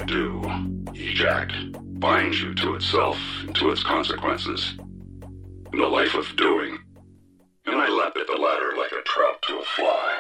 you do, Eject, binds you to itself and to its consequences, in the life of doing. And I leapt at the ladder like a trout to a fly.